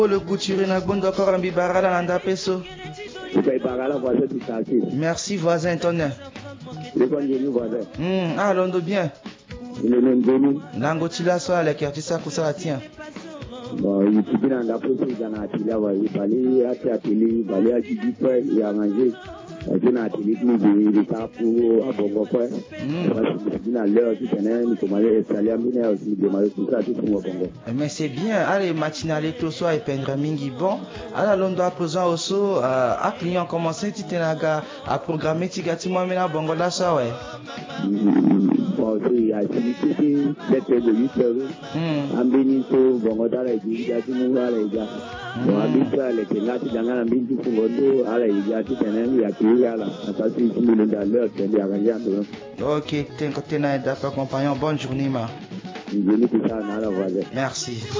Le couturier n'a pas encore un bibara dans l'anda peso. Merci voisin Antonin. Ah l'on bien. L'angotila soit les quartiers ça que ça tient. Bon, il faut bien la poser dans la télé, il fallait à télé, il fallait à qui dit quoi, il y a mangé. Il a télé qui nous dit ça pour à bon quoi. Il a l'heure qui tenait, il commençait à installer un mineur aussi, démarrer tout ça tout pour bon. Mais c'est bien, allez matinale tout soir et peindre mingi bon. Alors l'on doit poser aussi à client commencer titenaga à programmer tigati moi mena bongo là ça ouais. Bon, il y a activité 7 heures de 8 heures. Ambinito bongo dala igati mu ala iga. Bon, abita le kenati dangana mbinti kungondo ala iga titeneni ya kiala. Asasi kimule ndaleur kendi aganyando. OK, t'es d'accord compagnon, bonne journée ma. Merci.